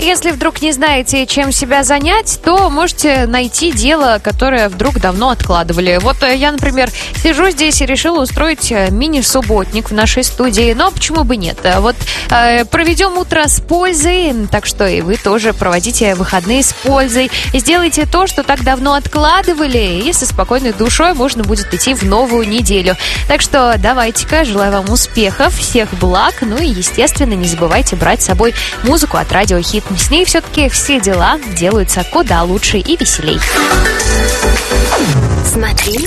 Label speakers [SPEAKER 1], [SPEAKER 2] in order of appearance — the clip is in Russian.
[SPEAKER 1] Если вдруг не знаете, чем себя занять, то можете найти дело, которое вдруг давно откладывали. Вот я, например, сижу здесь и решила устроить мини-субботник в нашей студии. Но почему бы нет? Вот проведем утро с пользой, так что и вы тоже проводите выходные с пользой. Сделайте то, что так давно откладывали, и со спокойной душой можно будет идти в новую неделю. Так что давайте-ка, желаю вам успехов, всех благ, ну и, естественно, не забывайте брать с собой музыку от Радио Хит. С ней все-таки все дела делаются куда лучше и веселей.
[SPEAKER 2] Смотри,